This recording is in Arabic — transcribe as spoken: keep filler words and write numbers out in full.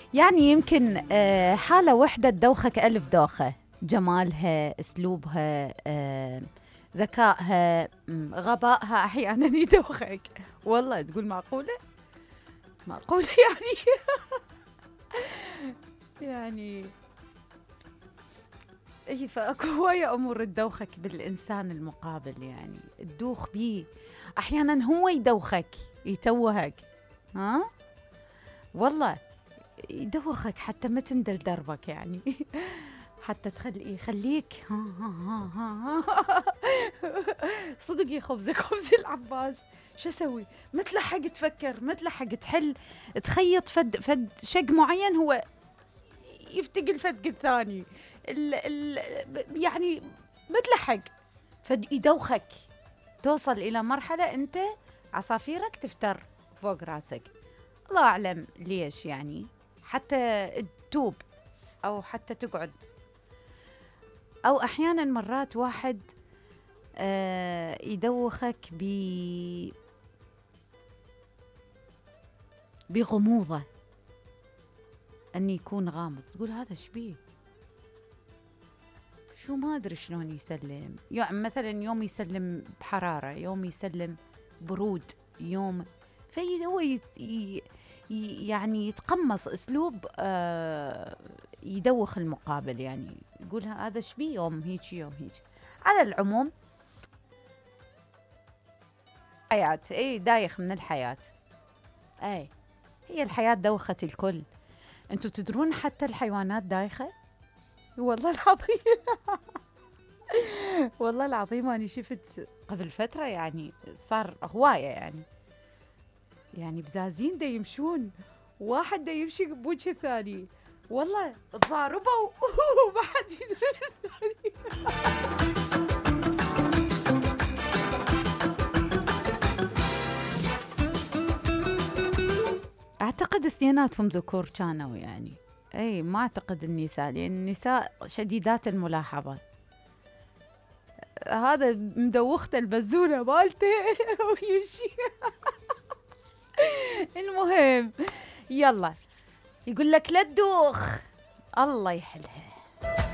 يعني يمكن آه، حالة وحدة تدوخك ألف دوخة. جمالها، أسلوبها، آه، ذكائها، م، غبائها أحيانا يدوخك. والله تقول معقولة؟ معقولة يعني. يعني اي فاكو هواية امور تدوخك بالانسان المقابل، يعني تدوخ بيه. احيانا هو يدوخك، يتوهك. ها والله يدوخك حتى ما تندل دربك يعني. حتى تخلي يخليك ها ها ها ها ها. صدق يا خبزك خبز العباس. شو اسوي؟ ما تلحق تفكر، ما تلحق تحل، تخيط فد فد شق معين، هو يفتق الفتق الثاني. ال ال يعني ما تلحق، فيدوخك. توصل الى مرحله انت عصافيرك تفتر فوق راسك. الله اعلم ليش، يعني حتى تتوب او حتى تقعد، او احيانا مرات واحد آه يدوخك ب بغموضه، ان يكون غامض، تقول هذا شبيه، شو ما ادري شلون يسلم. يعني مثلا يوم يسلم بحراره، يوم يسلم برود، يوم في هو يت ي يعني يتقمص اسلوب آه يدوخ المقابل، يعني يقول هذا شبيه يوم هيك يوم هيك. على العموم حياة، اي دايخ من الحياة. اي هي الحياة دوخت الكل. انتوا تدرون حتى الحيوانات دايخة. والله العظيم. والله العظيم أنا شفت قبل فترة، يعني صار هواية، يعني يعني بزازين دا يمشون، واحد دا يمشي بوجه الثاني، والله تضاربوا. وما حد يدري الثاني. أعتقد اثنيناتهم ذكور كانوا، يعني أي ما أعتقد النساء، لأن النساء شديدات الملاحظة. هذا مدوخته البزونة مالته ويمشي. المهم يلا، يقول لك لا تدوخ، الله يحلها.